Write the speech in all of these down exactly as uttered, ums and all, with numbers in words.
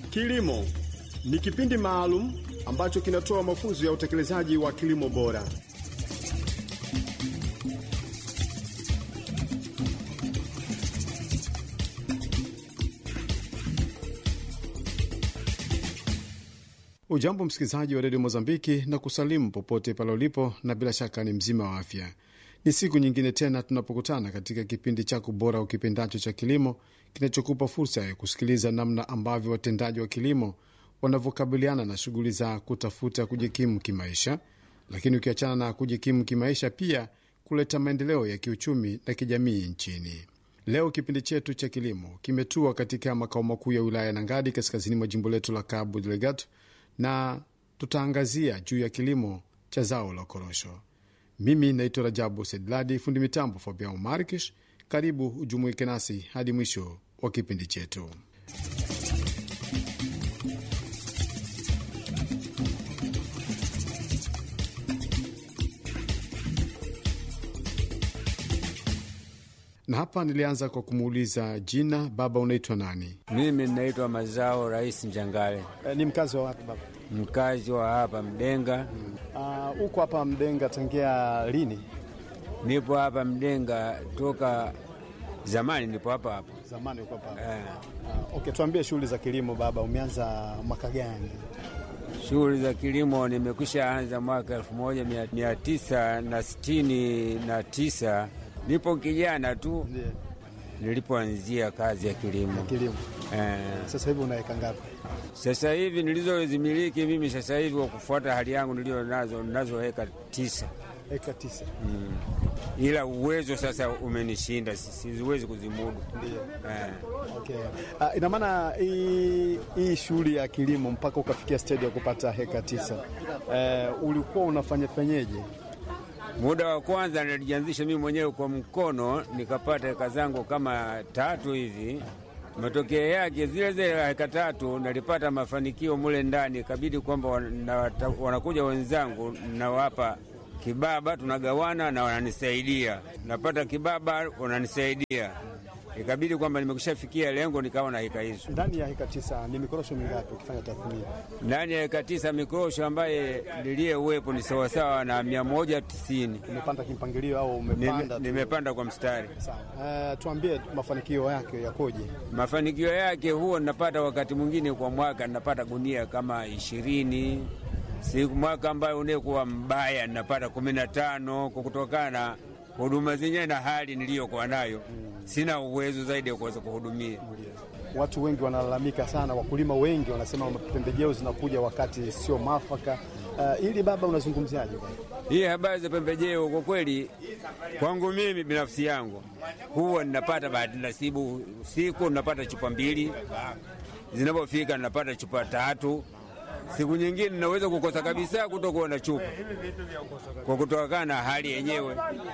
Kilimo ni kipindi maalum ambacho kinatoa mafunzo ya utekelezaji wa kilimo bora. Ujambo msikilizaji wa redio Mozambiki na kusalimu popote pale ulipo, na bila shaka ni mzima wa afya. Ni siku nyingine tena tunapokutana katika kipindi chako bora ukipendacho cha kilimo, kinachokupa fursa ya kusikiliza namna ambavyo watendaji wa kilimo wanavyokabiliana na shughuli za kutafuta kujikimu kimaisha, lakini ukiachana na kujikimu kimaisha, pia kuleta maendeleo ya kiuchumi na kijamii nchini. Leo kipindi chetu cha kilimo kimetua katika makao makuu ya wilaya Nangadi, kaskazini mwa jimbo letu la Cabo Delgado, na tutaangazia juu ya kilimo cha zao la korosho. Mimi naitwa Rajabu Sedladi, fundi mitambo Fabian Markish. Karibu ujumuike nasi hadi mwisho wa kipindi chetu. Na hapa nilianza kwa kumuuliza jina, baba unaitwa nani? Mimi naitwa Mazao Rais Njangale. E, ni mkazi wa wapi baba? Mkazi wa hapa Mdenga. Uh, uko hapa Mdenga tangia lini? Nipo hapa Mdenga toka zamani, nipo hapa hapa. Zamani uko hapa. Eh. Uh, okay, tuambie shughuli za kilimo baba, umeanza mwaka gani? Shughuli za kilimo nimekwisha anza mwaka elfu moja mia tisa na sitini na tisa. Nipo kijana tu. Ndiyo. Nilipoanzia kazi ya kilimo. Ya kilimo. Eh. Sasa hivi unaeka ngapi? Sasa hivi nilizozimiliki mimi sasa hivi kwa kufuata hali yangu nilio nazo nazo heka tisa. Heka tisa. Mm. Ila uwezo sasa umenishinda, siwezi kuzimudu. Ndiyo. Eh. Okay. Uh, ina maana hii hii shughuli ya kilimo mpaka ukafikia stage ya kupata heka tisa. Uh, ulikuwa unafanya fanyeje? Muda wa kwanza nilianzisha mimi mwenyewe kwa mkono, nikapata heka zangu kama tatu hivi. Matokeo yake zile zile heka tatu nilipata mafanikio mule ndani, ikabidi kwamba wanakuja wenzangu na wapa kibaba, tunagawana na wananisaidia. Napata kibaba, wananisaidia. Ikabidi kwamba nimekwishafikia lengo, nikawa na heka hizo. Ndani ya heka tisa ni mikorosho mingapi ukifanya tathmini? Ndani ya heka tisa mikorosho ambaye nilie uwepo ni sawa sawa na mia moja tisini. Umepanda kimpangilio au umepanda? Nime, nimepanda kwa mstari. Sawa. Uh, tuambie mafanikio yake yakoje? Mafanikio yake huwa napata wakati mwingine kwa mwaka napata gunia kama ishirini. Siku mwaka ambayo unekuwa mbaya napata kumi na tano, kwa kutokana huduma zenyewe na hali niliyokuwa nayo. Sina uwezo zaidi ya kuweza kuhudumia. Watu wengi wanalalamika sana, wakulima wengi wanasema pembejeo zinakuja wakati sio mwafaka. Uh, ili baba unazungumziaje? Hii habari za pembejeo kwa kweli kwangu mimi binafsi yangu huwa ninapata bahati nasibu, siku ninapata chupa mbili, zinapofika ninapata chupa tatu. Siku nyingine naweza kukosa kabisa kutokuwa na chupa, kwa kutokana na hali yenyewe.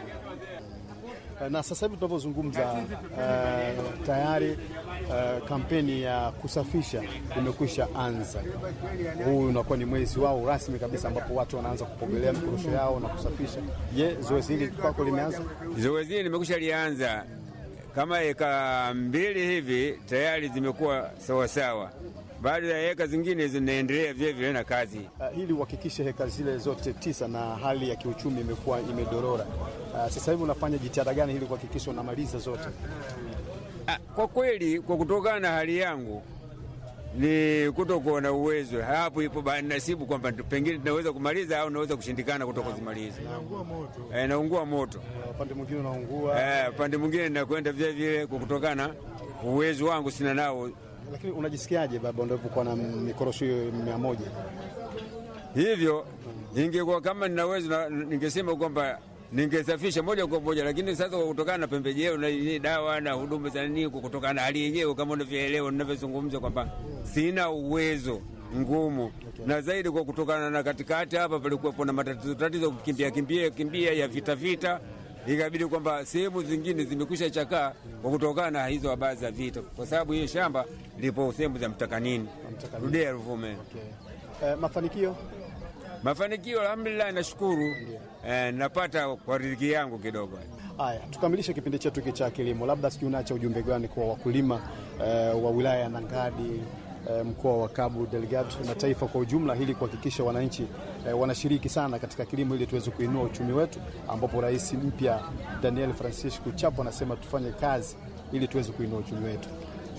Na sasa hivi tunapozungumza, uh, tayari uh, kampeni ya kusafisha imekwisha anza. Huu unakuwa ni mwezi wao rasmi kabisa ambapo watu wanaanza kupogelea mikorosho yao na kusafisha. Je, zoezi hili kwako limeanza? Zoezi hili limekwisha lianza kama eka mbili hivi, tayari zimekuwa sawa sawa. Baada ya heka zingine zinaendelea vile vile na kazi. Uh, ili uhakikishe heka zile zote tisa na hali ya kiuchumi imekuwa imedorora. Uh, sasa hivi unafanya jitihada gani ili kuhakikisha unamaliza zote? Ah, kwa kweli kwa kutokana na hali yangu ni kutokuwa na uwezo. Hapo ipo bahati nasibu kwamba pengine tunaweza kumaliza au naweza kushindikana kutoka kuzimaliza. Naungua moto. Eh, naungua moto. Upande uh, mwingine unaungua. Eh, upande mwingine nakwenda vile vile kwa kutokana uwezo wangu sina nao. Lakini unajisikiaje baba unapokuwa na mikorosho mia moja? Hivyo ingekuwa kama ninaweza ningesema kwamba ningesafisha moja kwa moja, lakini sasa kwa kutokana na pembejeo na dawa na huduma za nini, kwa kutokana na hali yenyewe kama unavyoelewa ninavyozungumza kwamba sina uwezo ngumu. Okay. Na zaidi kwa kutokana na katikati hapa palikuwa na matatizo tatizo kukimbia kimbia kimbia ya vita vita, ikabidi kwamba sehemu zingine zimekwisha chakaa kwa kutokana na hizo habari za vita, kwa sababu hiyo shamba lipo sehemu za Mtakanini, Rudea Ruvume. Okay. Eh, mafanikio Mafanikio alhamdulillah, nashukuru. Eh, napata kwa riziki yangu kidogo. Haya, tukamilishe kipindi chetu hiki cha kilimo. Labda sijui unaacha ujumbe gani kwa wakulima eh, wa wilaya ya Nangadi e, mkoa wa Cabo Delgado na taifa kwa ujumla, ili kuhakikisha wananchi e, wanashiriki sana katika kilimo ili tuweze kuinua uchumi wetu, ambapo rais mpya Daniel Francisco Chapo anasema tufanye kazi ili tuweze kuinua uchumi wetu.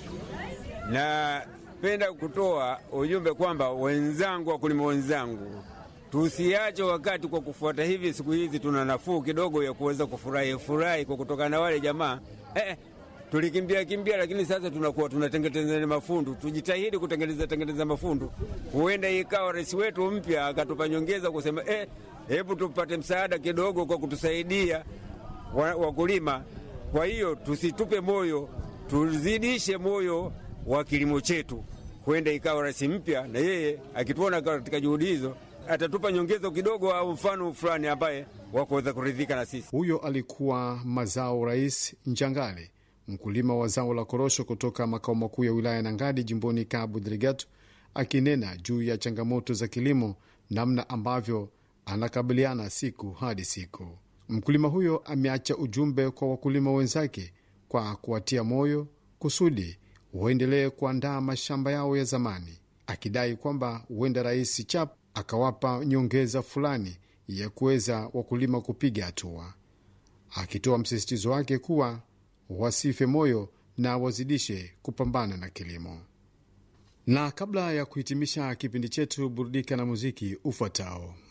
Napenda kutoa ujumbe kwamba wenzangu, wakulima wenzangu, tusiache wakati kwa kufuata hivi. Siku hizi tuna nafuu kidogo ya kuweza kufurahi furahi kwa kutokana na wale jamaa eh, tulikimbia kimbia, lakini sasa tunakuwa tunatengeneza mafundu. Tujitahidi kutengeneza tengeneza mafundu, huenda ikawa rais wetu mpya akatupa nyongeza kusema eh, hebu tupate msaada kidogo kwa kutusaidia wakulima. Kwa hiyo tusitupe moyo, tuzidishe moyo wa kilimo chetu. Huenda ikawa rais mpya na yeye akituona katika juhudi hizo atatupa nyongezo kidogo au mfano fulani ambaye wakuweza kuridhika na sisi. Huyo alikuwa Mazao Rais Njangale, mkulima wa zao la korosho kutoka makao makuu ya wilaya Nangadi jimboni Cabo Delgado, akinena juu ya changamoto za kilimo, namna ambavyo anakabiliana siku hadi siku. Mkulima huyo ameacha ujumbe kwa wakulima wenzake kwa kuwatia moyo kusudi waendelee kuandaa mashamba yao ya zamani, akidai kwamba huenda Rais Chap akawapa nyongeza fulani ya kuweza wakulima kupiga hatua, akitoa msisitizo wake kuwa wasife moyo na wazidishe kupambana na kilimo. Na kabla ya kuhitimisha kipindi chetu, burudika na muziki ufuatao.